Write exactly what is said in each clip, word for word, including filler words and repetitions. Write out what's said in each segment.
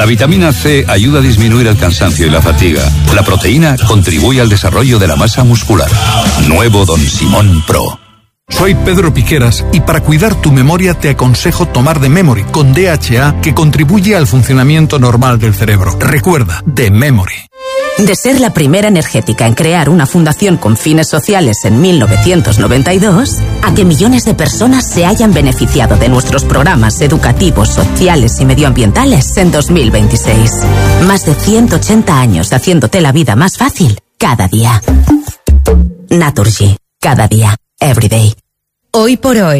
La vitamina C ayuda a disminuir el cansancio y la fatiga. La proteína contribuye al desarrollo de la masa muscular. Nuevo Don Simón Pro. Soy Pedro Piqueras y para cuidar tu memoria te aconsejo tomar The Memory con D H A, que contribuye al funcionamiento normal del cerebro. Recuerda, The Memory. De ser la primera energética en crear una fundación con fines sociales en mil novecientos noventa y dos, a que millones de personas se hayan beneficiado de nuestros programas educativos, sociales y medioambientales en dos mil veintiséis. Más de ciento ochenta años haciéndote la vida más fácil cada día. Naturgy. Cada día. Every day. Hoy por hoy.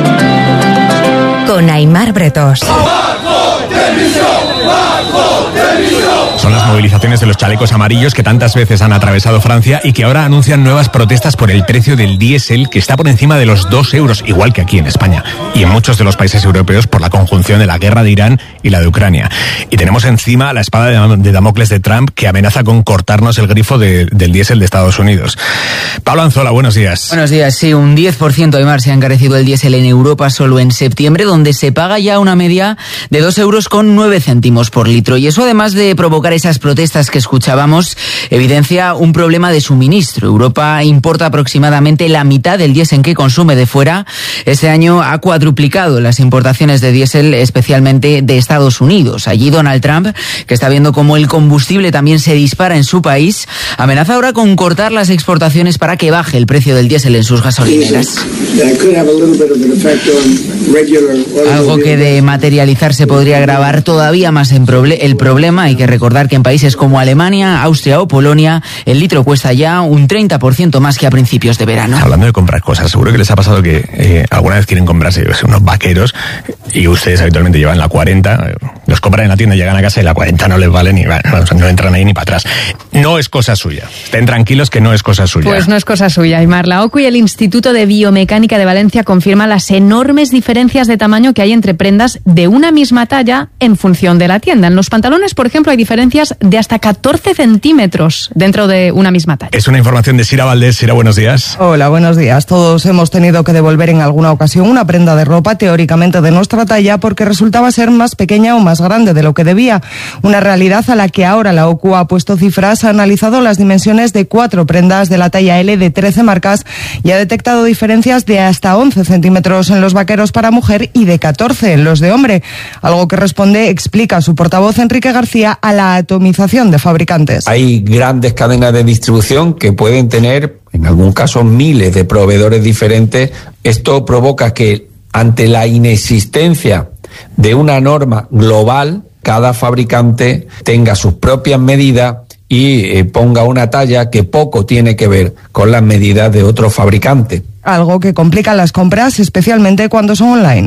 Con Aimar Bretos. Son las movilizaciones de los chalecos amarillos que tantas veces han atravesado Francia y que ahora anuncian nuevas protestas por el precio del diésel, que está por encima de los dos euros, igual que aquí en España y en muchos de los países europeos, por la conjunción de la guerra de Irán y la de Ucrania. Y tenemos encima la espada de Damocles de Trump, que amenaza con cortarnos el grifo de, del diésel de Estados Unidos. Pablo Anzola, buenos días. Buenos días. Sí, un diez por ciento, Aimar, se ha encarecido el diésel en Europa solo en septiembre, donde se paga ya una media de dos euros con nueve céntimos por litro. Y eso, además de provocar esas protestas que escuchábamos, evidencia un problema de suministro. Europa importa aproximadamente la mitad del diésel que consume de fuera. Este año ha cuadruplicado las importaciones de diésel, especialmente de Estados Unidos. Allí Donald Trump, que está viendo cómo el combustible también se dispara en su país, amenaza ahora con cortar las exportaciones para que baje el precio del diésel en sus gasolineras. Algo que de materializarse podría agravar todavía más en proble- el problema. Hay que recordar que en países como Alemania, Austria o Polonia, el litro cuesta ya un treinta por ciento más que a principios de verano. Hablando de comprar cosas, seguro que les ha pasado que eh, alguna vez quieren comprarse unos vaqueros y ustedes habitualmente llevan la cuarenta, los compran en la tienda, llegan a casa y la cuarenta no les vale ni, bueno, no entran ahí ni para atrás. No es cosa suya. Estén tranquilos que no es cosa suya. Pues no es cosa suya, Aimar. La OCU y el Instituto de Biomecánica de Valencia confirman las enormes diferencias de tamaño que hay entre prendas de una misma talla en función de la tienda. En los pantalones, por ejemplo, hay diferencias de hasta catorce centímetros dentro de una misma talla. Es una información de Sira Valdés. Sira, buenos días. Hola, buenos días. Todos hemos tenido que devolver en alguna ocasión una prenda de ropa teóricamente de nuestra talla porque resultaba ser más pequeña o más grande de lo que debía. Una realidad a la que ahora la OCU ha puesto cifras, ha analizado las dimensiones de cuatro prendas de la talla L de trece marcas y ha detectado diferencias de hasta once centímetros en los vaqueros para mujer y de catorce en los de hombre. Algo que responde, explica su portavoz Enrique García, a la atomización de fabricantes. Hay grandes cadenas de distribución que pueden tener, en algún caso, miles de proveedores diferentes. Esto provoca que, ante la inexistencia de una norma global, cada fabricante tenga sus propias medidas y eh, ponga una talla que poco tiene que ver con las medidas de otro fabricante. Algo que complica las compras, especialmente cuando son online.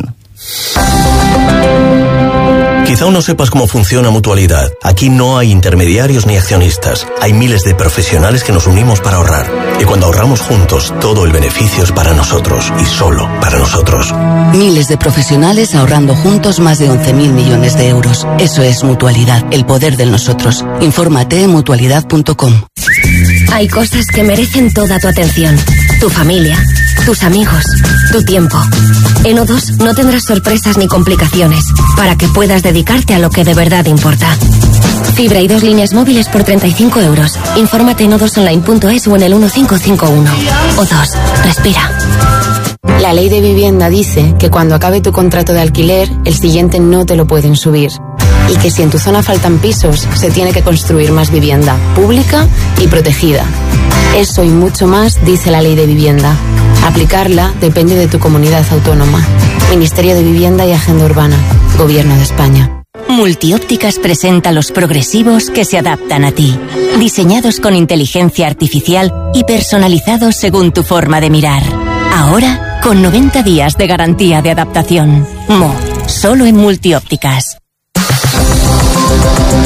Quizá aún no sepas cómo funciona Mutualidad. Aquí no hay intermediarios ni accionistas. Hay miles de profesionales que nos unimos para ahorrar. Y cuando ahorramos juntos, todo el beneficio es para nosotros y solo para nosotros. Miles de profesionales ahorrando juntos más de once mil millones de euros. Eso es Mutualidad, el poder del nosotros. Infórmate en mutualidad punto com. Hay cosas que merecen toda tu atención. Tu familia, tus amigos, tu tiempo. En O dos no tendrás sorpresas ni complicaciones para que puedas dedicarte a lo que de verdad importa. Fibra y dos líneas móviles por treinta y cinco euros. Infórmate en o dos online punto es o en el uno cinco cinco uno. O dos, respira. La ley de vivienda dice que cuando acabe tu contrato de alquiler, el siguiente no te lo pueden subir. Y que si en tu zona faltan pisos, se tiene que construir más vivienda, pública y protegida. Eso y mucho más dice la ley de vivienda. Aplicarla depende de tu comunidad autónoma. Ministerio de Vivienda y Agenda Urbana. Gobierno de España. Multiópticas presenta los progresivos que se adaptan a ti. Diseñados con inteligencia artificial y personalizados según tu forma de mirar. Ahora, con noventa días de garantía de adaptación. Mo, solo en Multiópticas.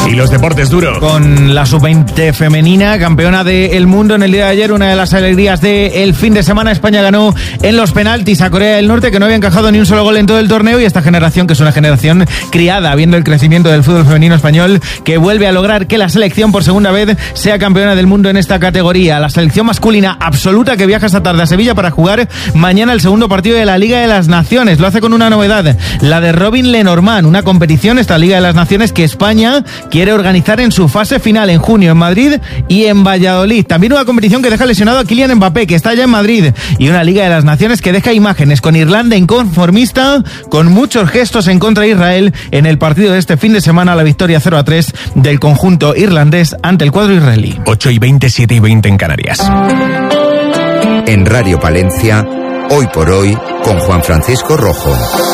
Y los deportes duros. Con la sub veinte femenina, campeona del mundo en el día de ayer, una de las alegrías del fin de semana. España ganó en los penaltis a Corea del Norte, que no había encajado ni un solo gol en todo el torneo, y esta generación, que es una generación criada viendo el crecimiento del fútbol femenino español, que vuelve a lograr que la selección por segunda vez sea campeona del mundo en esta categoría. La selección masculina absoluta, que viaja esta tarde a Sevilla para jugar mañana el segundo partido de la Liga de las Naciones. Lo hace con una novedad, la de Robin Lenormand, una competición, esta Liga de las Naciones, que España quiere organizar en su fase final en junio en Madrid y en Valladolid. También una competición que deja lesionado a Kylian Mbappé, que está ya en Madrid, y una Liga de las Naciones que deja imágenes con Irlanda inconformista, con muchos gestos en contra de Israel en el partido de este fin de semana, la victoria cero a tres del conjunto irlandés ante el cuadro israelí. ocho y veinte, siete y veinte en Canarias. En Radio Palencia, Hoy por Hoy, con Juan Francisco Rojo.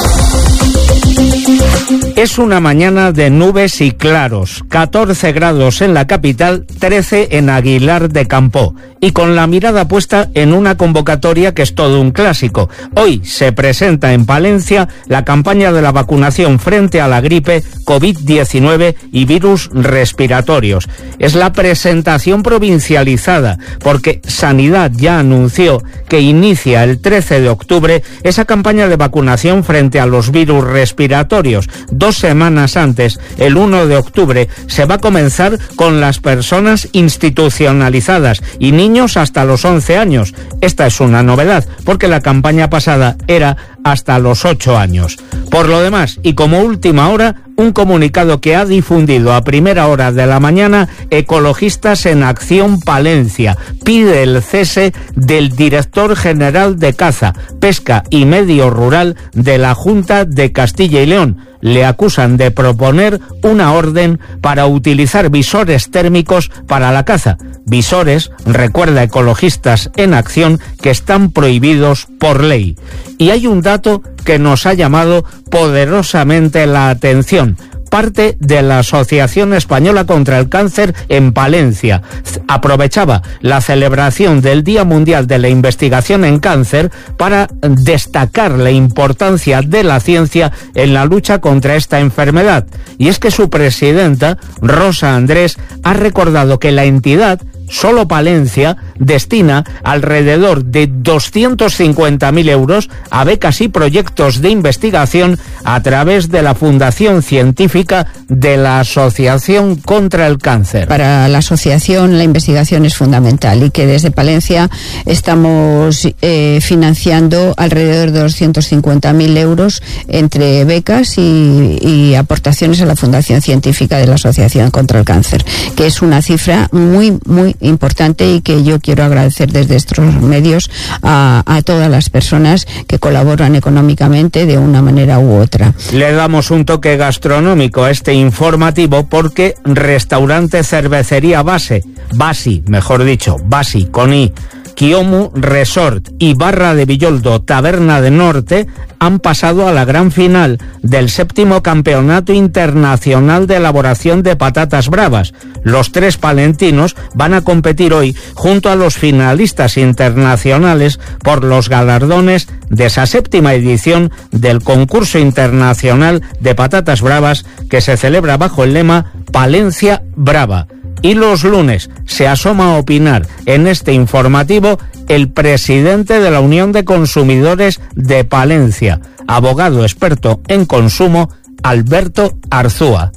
Es una mañana de nubes y claros, catorce grados en la capital, trece en Aguilar de Campoo, y con la mirada puesta en una convocatoria que es todo un clásico. Hoy se presenta en Palencia la campaña de la vacunación frente a la gripe, COVID diecinueve y virus respiratorios. Es la presentación provincializada, porque Sanidad ya anunció que inicia el trece de octubre esa campaña de vacunación frente a los virus respiratorios. Dos semanas antes, el uno de octubre, se va a comenzar con las personas institucionalizadas y niños hasta los once años. Esta es una novedad, porque la campaña pasada era hasta los ocho años. Por lo demás, y como última hora, un comunicado que ha difundido a primera hora de la mañana Ecologistas en Acción Palencia. Pide el cese del director general de Caza, Pesca y Medio Rural de la Junta de Castilla y León. Le acusan de proponer una orden para utilizar visores térmicos para la caza. Visores, recuerda Ecologistas en Acción, que están prohibidos por ley. Y hay un dato que nos ha llamado poderosamente la atención. Parte de la Asociación Española contra el Cáncer en Palencia aprovechaba la celebración del Día Mundial de la Investigación en Cáncer para destacar la importancia de la ciencia en la lucha contra esta enfermedad. Y es que su presidenta, Rosa Andrés, ha recordado que la entidad, solo Palencia, destina alrededor de doscientos cincuenta mil euros a becas y proyectos de investigación a través de la Fundación Científica de la Asociación contra el Cáncer. Para la asociación la investigación es fundamental, y que desde Palencia estamos eh, financiando alrededor de doscientos cincuenta mil euros entre becas y, y aportaciones a la Fundación Científica de la Asociación contra el Cáncer, que es una cifra muy, muy importante, y que yo quiero agradecer desde estos medios a, a todas las personas que colaboran económicamente de una manera u otra. Le damos un toque gastronómico a este informativo porque Restaurante Cervecería Base, Basi, mejor dicho, Basi con I, Kiomu Resort y Barra de Villoldo Taberna de Norte han pasado a la gran final del séptimo Campeonato Internacional de Elaboración de Patatas Bravas. Los tres palentinos van a competir hoy junto a los finalistas internacionales por los galardones de esa séptima edición del concurso internacional de patatas bravas, que se celebra bajo el lema Palencia Brava. Y los lunes se asoma a opinar en este informativo el presidente de la Unión de Consumidores de Palencia, abogado experto en consumo, Alberto Arzúa.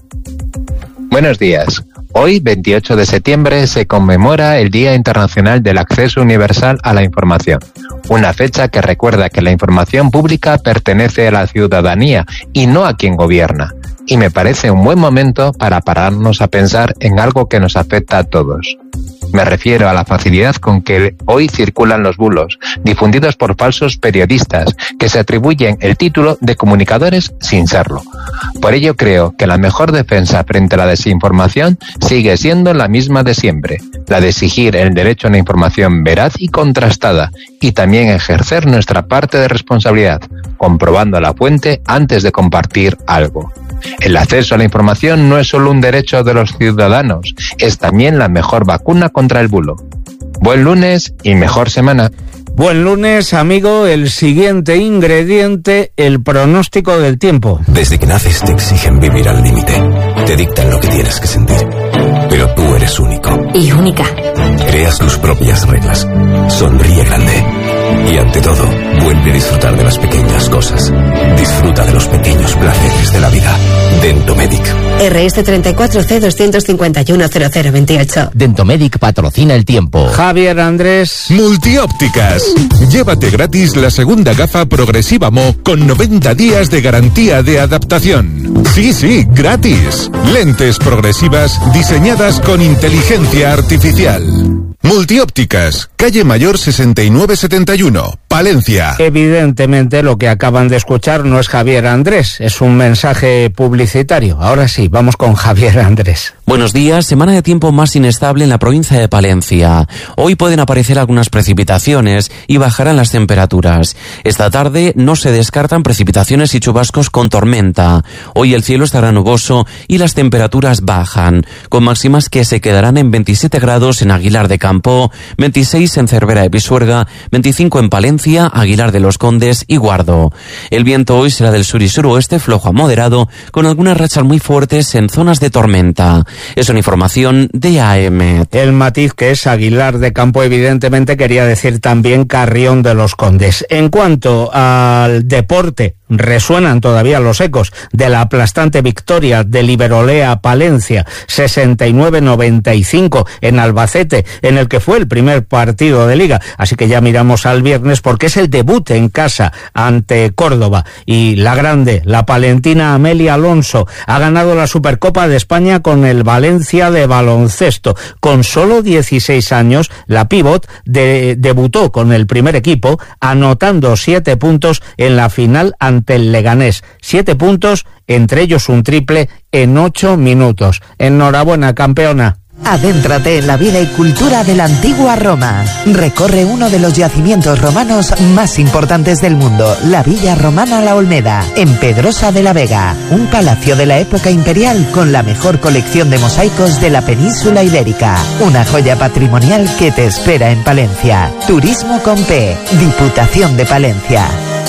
Buenos días. Hoy, veintiocho de septiembre, se conmemora el Día Internacional del Acceso Universal a la Información, una fecha que recuerda que la información pública pertenece a la ciudadanía y no a quien gobierna. Y me parece un buen momento para pararnos a pensar en algo que nos afecta a todos. Me refiero a la facilidad con que hoy circulan los bulos, difundidos por falsos periodistas, que se atribuyen el título de comunicadores sin serlo. Por ello creo que la mejor defensa frente a la desinformación sigue siendo la misma de siempre, la de exigir el derecho a una información veraz y contrastada, y también ejercer nuestra parte de responsabilidad, comprobando la fuente antes de compartir algo. El acceso a la información no es solo un derecho de los ciudadanos, es también la mejor vacuna contra el bulo. Buen lunes y mejor semana. Buen lunes, amigo. El siguiente ingrediente, el pronóstico del tiempo. Desde que naces te exigen vivir al límite. te dictan lo que tienes que sentir. Pero tú eres único. Y única. Creas tus propias reglas. Sonríe grande. Y ante todo, vuelve a disfrutar de las pequeñas cosas. Disfruta de los pequeños placeres de la vida. Dentomedic. R S treinta y cuatro C doscientos cincuenta y uno cero cero veintiocho. Dentomedic patrocina el tiempo. Javier Andrés. Multiópticas. Llévate gratis la segunda gafa progresiva Mo con noventa días de garantía de adaptación. Sí, sí, gratis. Lentes progresivas diseñadas con inteligencia artificial. Multiópticas, calle Mayor sesenta y nueve setenta y uno, Palencia. Evidentemente lo que acaban de escuchar no es Javier Andrés, es un mensaje publicitario. Ahora sí, vamos con Javier Andrés. Buenos días. Semana de tiempo más inestable en la provincia de Palencia. Hoy pueden aparecer algunas precipitaciones y bajarán las temperaturas. Esta tarde no se descartan precipitaciones y chubascos con tormenta. Hoy el cielo estará nuboso y las temperaturas bajan, con máximas que se quedarán en veintisiete grados en Aguilar de Campo, veintiséis en Cervera de Pisuerga, veinticinco en Palencia, Aguilar de los Condes y Guardo. El viento hoy será del sur y suroeste flojo a moderado, con algunas rachas muy fuertes en zonas de tormenta. Es una información de A M. El matiz que es Aguilar de Campo, evidentemente quería decir también Carrión de los Condes. En cuanto al deporte, resuenan todavía los ecos de la aplastante victoria del Iberolea Palencia, sesenta y nueve noventa y cinco en Albacete, en el que fue el primer partido de Liga. Así que ya miramos al viernes porque es el debut en casa ante Córdoba. Y la grande, la palentina Amelia Alonso, ha ganado la Supercopa de España con el Valencia de baloncesto. Con solo dieciséis años, la pívot de, debutó con el primer equipo, anotando siete puntos en la final ante el Leganés. Siete puntos, entre ellos un triple en ocho minutos. Enhorabuena, campeona. Adéntrate en la vida y cultura de la antigua Roma. Recorre uno de los yacimientos romanos más importantes del mundo, la Villa Romana La Olmeda, en Pedrosa de la Vega, un palacio de la época imperial con la mejor colección de mosaicos de la península ibérica. Una joya patrimonial que te espera en Palencia. Turismo con P, Diputación de Palencia.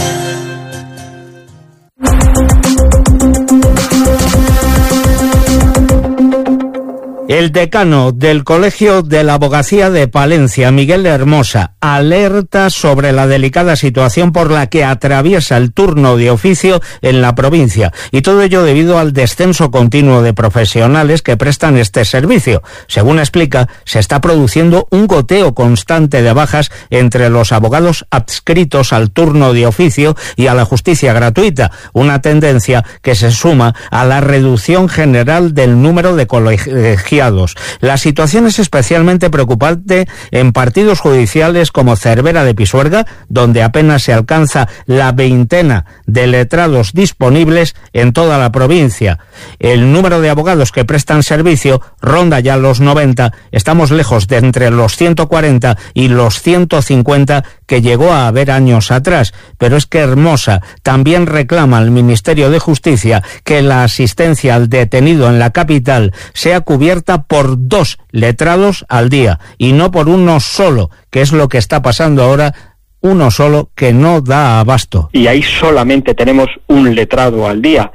El decano del Colegio de la Abogacía de Palencia, Miguel Hermosa, alerta sobre la delicada situación por la que atraviesa el turno de oficio en la provincia, y todo ello debido al descenso continuo de profesionales que prestan este servicio. Según explica, se está produciendo un goteo constante de bajas entre los abogados adscritos al turno de oficio y a la justicia gratuita, una tendencia que se suma a la reducción general del número de colegiados. La situación es especialmente preocupante en partidos judiciales como Cervera de Pisuerga, donde apenas se alcanza la veintena de letrados disponibles en toda la provincia. El número de abogados que prestan servicio ronda ya los noventa, estamos lejos de entre los ciento cuarenta y los ciento cincuenta que llegó a haber años atrás, pero es que Hermosa también reclama al Ministerio de Justicia que la asistencia al detenido en la capital sea cubierta por dos letrados al día y no por uno solo, que es lo que está pasando ahora, uno solo que no da abasto. Y ahí solamente tenemos un letrado al día,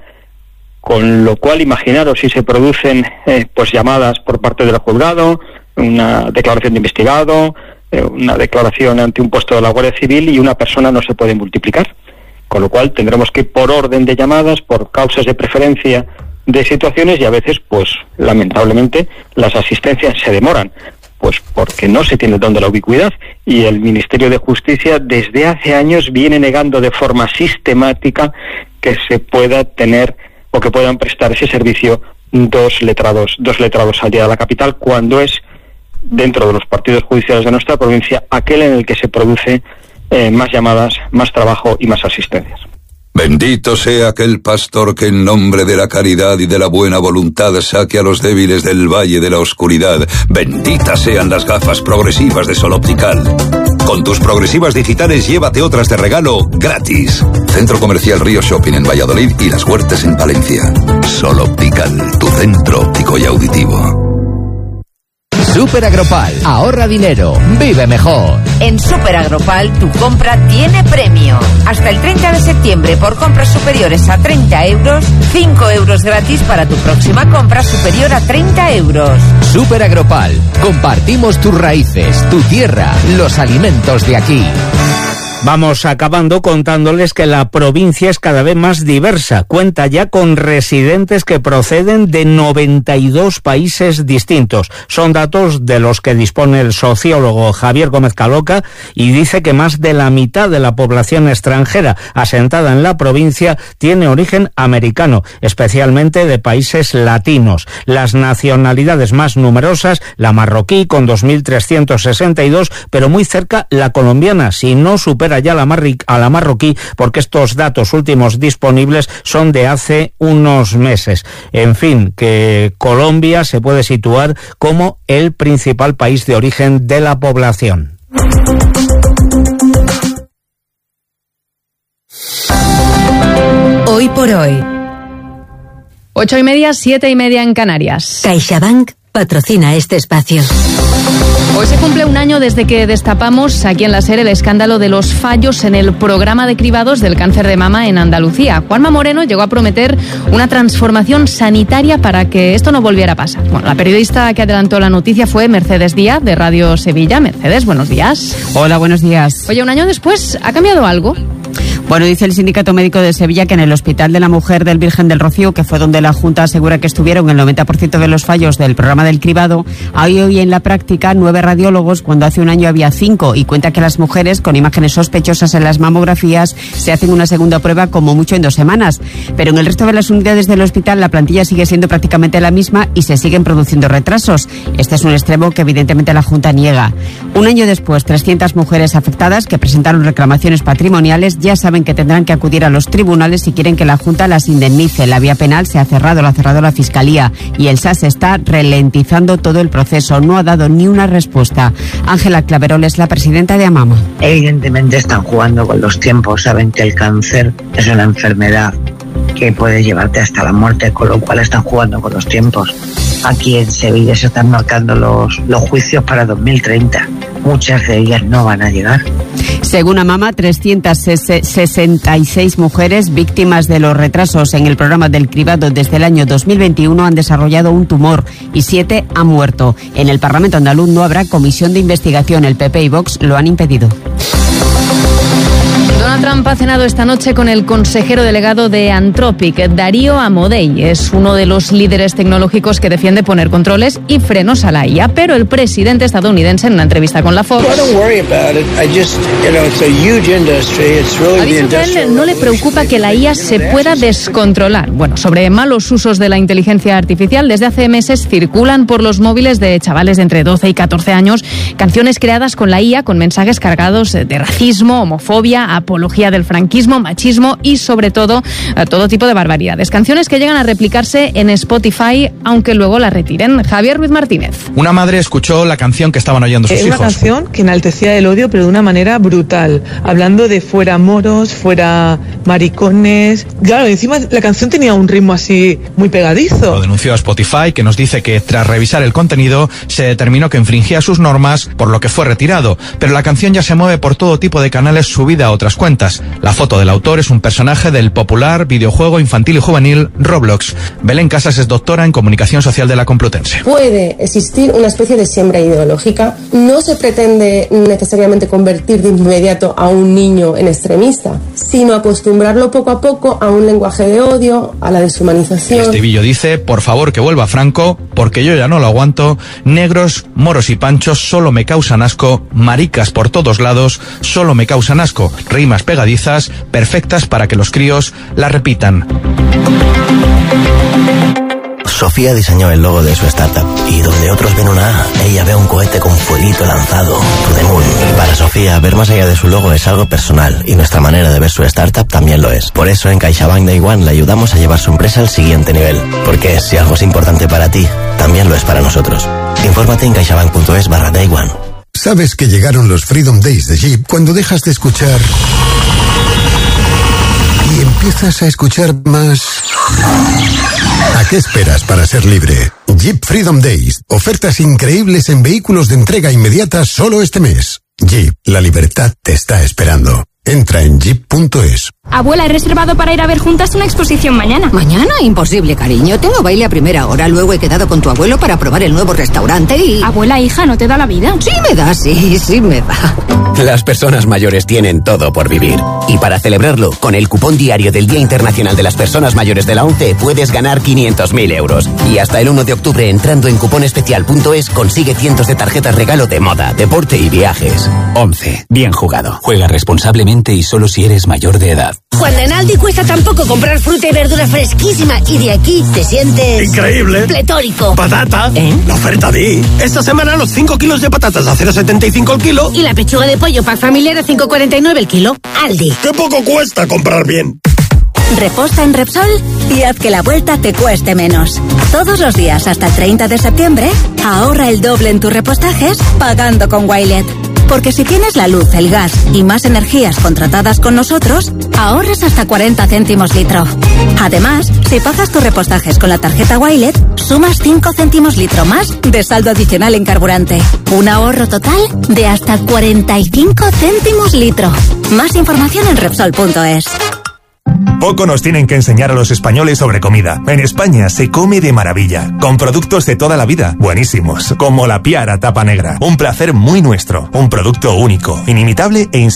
con lo cual imaginaros si se producen eh, pues llamadas por parte del juzgado, una declaración de investigado, eh, una declaración ante un puesto de la Guardia Civil, y una persona no se puede multiplicar, con lo cual tendremos que ir por orden de llamadas, por causas de preferencia de situaciones, y a veces, pues, lamentablemente, las asistencias se demoran, pues porque no se tiene dónde la ubicuidad, y el Ministerio de Justicia desde hace años viene negando de forma sistemática que se pueda tener o que puedan prestar ese servicio dos letrados, dos letrados al día de la capital, cuando es, dentro de los partidos judiciales de nuestra provincia, aquel en el que se produce eh, más llamadas, más trabajo y más asistencias. Bendito sea aquel pastor que en nombre de la caridad y de la buena voluntad saque a los débiles del valle de la oscuridad. Benditas sean las gafas progresivas de Sol Optical. Con tus progresivas digitales llévate otras de regalo gratis. Centro Comercial Río Shopping en Valladolid y Las Huertas en Palencia. Sol Optical, tu centro óptico y auditivo. Super Agropal, ahorra dinero, vive mejor. En Super Agropal tu compra tiene premio. Hasta el treinta de septiembre por compras superiores a treinta euros, cinco euros gratis para tu próxima compra superior a treinta euros. Super Agropal, compartimos tus raíces, tu tierra, los alimentos de aquí. Vamos acabando contándoles que la provincia es cada vez más diversa. Cuenta ya con residentes que proceden de noventa y dos países distintos. Son datos de los que dispone el sociólogo Javier Gómez Caloca y dice que más de la mitad de la población extranjera asentada en la provincia tiene origen americano, especialmente de países latinos. Las nacionalidades más numerosas, la marroquí con dos mil trescientos sesenta y dos, pero muy cerca la colombiana, si no supera ya la marri- a la marroquí, porque estos datos últimos disponibles son de hace unos meses. En fin, que Colombia se puede situar como el principal país de origen de la población. Hoy por hoy. Ocho y media, siete y media en Canarias. CaixaBank patrocina este espacio. Hoy se cumple un año desde que destapamos aquí en la SER el escándalo de los fallos en el programa de cribados del cáncer de mama en Andalucía. Juanma Moreno llegó a prometer una transformación sanitaria para que esto no volviera a pasar. Bueno, la periodista que adelantó la noticia fue Mercedes Díaz, de Radio Sevilla. Mercedes, buenos días. Hola, buenos días. Oye, un año después, ¿ha cambiado algo? Bueno, dice el Sindicato Médico de Sevilla que en el Hospital de la Mujer del Virgen del Rocío, que fue donde la Junta asegura que estuvieron el noventa por ciento de los fallos del programa del cribado, hay hoy en la práctica nueve radiólogos cuando hace un año había cinco, y cuenta que las mujeres con imágenes sospechosas en las mamografías se hacen una segunda prueba como mucho en dos semanas. Pero en el resto de las unidades del hospital la plantilla sigue siendo prácticamente la misma y se siguen produciendo retrasos. Este es un extremo que evidentemente la Junta niega. Un año después, trescientas mujeres afectadas que presentaron reclamaciones patrimoniales ya saben que tendrán que acudir a los tribunales si quieren que la Junta las indemnice. La vía penal se ha cerrado, la ha cerrado la Fiscalía, y el S A S está ralentizando todo el proceso. No ha dado ni una respuesta. Ángela Claverol es la presidenta de AMAMA. Evidentemente están jugando con los tiempos. Saben que el cáncer es una enfermedad que puede llevarte hasta la muerte, con lo cual están jugando con los tiempos. Aquí en Sevilla se están marcando los, los juicios para dos mil treinta. Muchas de ellas no van a llegar. Según AMAMA, trescientas sesenta y seis mujeres víctimas de los retrasos en el programa del cribado desde el año dos mil veintiuno han desarrollado un tumor y siete han muerto. En el Parlamento andaluz no habrá comisión de investigación. El P P y Vox lo han impedido. Donald Trump ha cenado esta noche con el consejero delegado de Anthropic, Darío Amodei. Es uno de los líderes tecnológicos que defiende poner controles y frenos a la I A, pero el presidente estadounidense, en una entrevista con la Fox, ha dicho que a él no le preocupa que la I A se pueda descontrolar. Bueno, sobre malos usos de la inteligencia artificial, desde hace meses circulan por los móviles de chavales de entre doce y catorce años canciones creadas con la I A con mensajes cargados de racismo, homofobia, apología del franquismo, machismo y sobre todo todo tipo de barbaridades. Canciones que llegan a replicarse en Spotify, aunque luego la retiren. Javier Ruiz Martínez. Una madre escuchó la canción que estaban oyendo sus es hijos. Es una canción que enaltecía el odio, pero de una manera brutal, hablando de fuera moros, fuera maricones. Claro, encima la canción tenía un ritmo así muy pegadizo. Lo denunció a Spotify, que nos dice que tras revisar el contenido se determinó que infringía sus normas, por lo que fue retirado, pero la canción ya se mueve por todo tipo de canales subida a otras cuentas. La foto del autor es un personaje del popular videojuego infantil y juvenil Roblox. Belén Casas es doctora en comunicación social de la Complutense. Puede existir una especie de siembra ideológica. No se pretende necesariamente convertir de inmediato a un niño en extremista, sino acostumbrarlo poco a poco a un lenguaje de odio, a la deshumanización. Este vídeo dice: por favor que vuelva Franco, porque yo ya no lo aguanto. Negros, moros y panchos solo me causan asco. Maricas por todos lados solo me causan asco. Rimas pegadizas, perfectas para que los críos la repitan. Sofía diseñó el logo de su startup y donde otros ven una A, ella ve un cohete con fueguito lanzado. To the moon. Para Sofía, ver más allá de su logo es algo personal y nuestra manera de ver su startup también lo es. Por eso en CaixaBank Day One le ayudamos a llevar su empresa al siguiente nivel. Porque si algo es importante para ti, también lo es para nosotros. Infórmate en caixabank.es barra Day One. Sabes que llegaron los Freedom Days de Jeep cuando dejas de escuchar y empiezas a escuchar más. ¿A qué esperas para ser libre? Jeep Freedom Days. Ofertas increíbles en vehículos de entrega inmediata solo este mes. Jeep, la libertad te está esperando. Entra en jeep punto es. Abuela, he reservado para ir a ver juntas una exposición mañana. ¿Mañana? Imposible, cariño. Tengo baile a primera hora, luego he quedado con tu abuelo para probar el nuevo restaurante y... Abuela, hija, ¿no te da la vida? Sí me da, sí, sí me da. Las personas mayores tienen todo por vivir. Y para celebrarlo, con el cupón diario del Día Internacional de las Personas Mayores de la ONCE puedes ganar quinientos mil euros. Y hasta el uno de octubre, entrando en cuponespecial punto es, consigue cientos de tarjetas regalo de moda, deporte y viajes. ONCE. Bien jugado. Juega responsablemente y solo si eres mayor de edad. Cuando en Aldi cuesta tan poco comprar fruta y verdura fresquísima y de aquí te sientes... ¡increíble! Pletórico. ¡Patata! ¿Eh? La oferta de... Esta semana los cinco kilos de patatas a cero coma setenta y cinco el kilo. Y la pechuga de pollo pack familiar a cinco coma cuarenta y nueve el kilo. Aldi. ¡Qué poco cuesta comprar bien! Reposta en Repsol y haz que la vuelta te cueste menos. Todos los días hasta el treinta de septiembre, ahorra el doble en tus repostajes pagando con Wilet. Porque si tienes la luz, el gas y más energías contratadas con nosotros, ahorras hasta cuarenta céntimos litro. Además, si pagas tus repostajes con la tarjeta Wilet, sumas cinco céntimos litro más de saldo adicional en carburante. Un ahorro total de hasta cuarenta y cinco céntimos litro. Más información en Repsol punto es. Poco nos tienen que enseñar a los españoles sobre comida. En España se come de maravilla, con productos de toda la vida, buenísimos, como la Piara Tapa Negra. Un placer muy nuestro, un producto único, inimitable e insuperable.